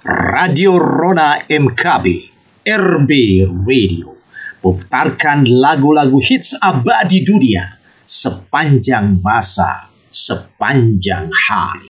Radio Rona MKB, RB Radio, memutarkan lagu-lagu hits abadi dunia sepanjang masa, sepanjang hari.